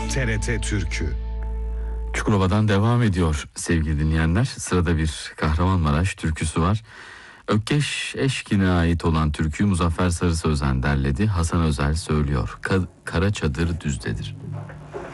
TRT Türkü. Çukurova'dan devam ediyor sevgili dinleyenler. Sırada bir Kahramanmaraş türküsü var. Ökkeş Eşkin'e ait olan türküyü Muzaffer Sarı Sözen derledi. Hasan Özel söylüyor. Kara çadır düzdedir.